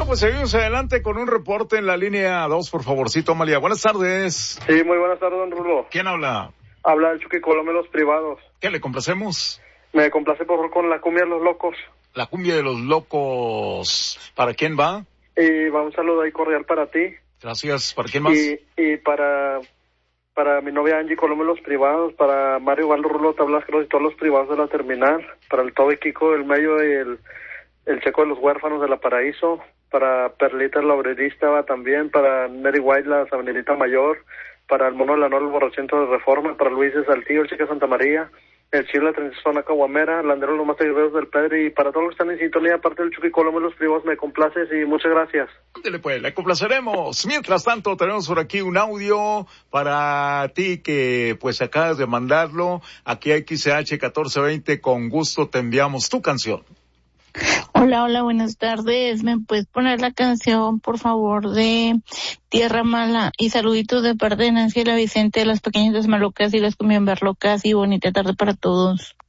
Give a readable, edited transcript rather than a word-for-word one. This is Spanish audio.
pues seguimos adelante con un reporte en la línea 2, por favorcito, Amalia. Buenas tardes. Sí, muy buenas tardes, don Rulo. ¿Quién habla? Habla el Chucky Colome, Los Privados. ¿Qué le complacemos? Me complace por favor con la cumbia de los locos. La cumbia de los locos. ¿Para quién va? Y va un saludo ahí cordial para ti. Gracias. ¿Para quién más? Y para mi novia Angie Colome, Los Privados, para Mario Valdo Rulo Tablas Cruz y todos los privados de la terminal, para el Toby Kiko del Medio y el Checo de los Huérfanos de la Paraíso, para Perlita la Obrerista va también, para Mary White la Sabanerita Mayor, para el Mono de la Nor, el Borrachento de Reforma, para Luis de Saltillo, el Chica Santa María, el Chile la Transición Caguamera, el Andero los más Guerreros del Pedro, y para todos los que están en sintonía, aparte del Chucky Colome, Los Privados, me complaces y muchas gracias. Ándele pues, le complaceremos. Mientras tanto, tenemos por aquí un audio para ti que pues acabas de mandarlo aquí a XH 1420, con gusto te enviamos tu canción. Hola, buenas tardes. ¿Me puedes poner la canción, por favor, de Tierra Mala? Y saluditos de parte de Nancy y la Vicente, las pequeñas desmalocas y las cumbiambar locas, y bonita tarde para todos.